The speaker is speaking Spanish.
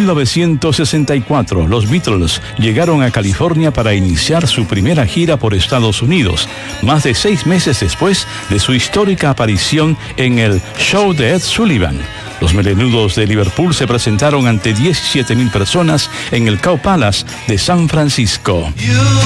1964, los Beatles llegaron a California para iniciar su primera gira por Estados Unidos, más de 6 meses después de su histórica aparición en el show de Ed Sullivan. Los Melenudos de Liverpool se presentaron ante 17,000 personas en el Cow Palace de San Francisco.